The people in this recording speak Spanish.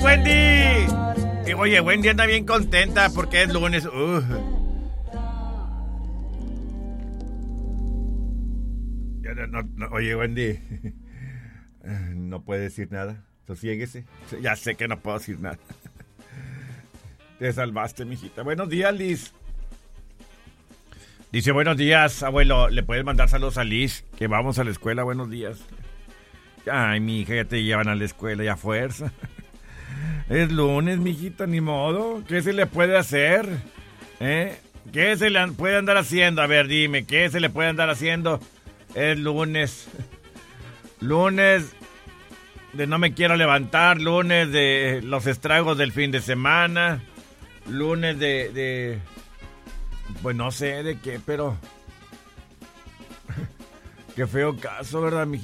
Wendy! Oye, Wendy anda bien contenta porque es lunes. Oye, Wendy, no puede decir nada. Sosiéguese. Ya sé que no puedo decir nada. Te salvaste, mijita. Buenos días, Liz. Dice, buenos días, abuelo. ¿Le puedes mandar saludos a Liz? Que vamos a la escuela, buenos días. Ay, mi hija, ya te llevan a la escuela, ya fuerza. Es lunes, mijita, ni modo. ¿Qué se le puede hacer? ¿Qué se le puede andar haciendo? A ver, dime, ¿qué se le puede andar haciendo? Es lunes. Lunes de no me quiero levantar. Lunes de los estragos del fin de semana. Lunes de pues no sé de qué, pero qué feo caso, ¿verdad, mijita?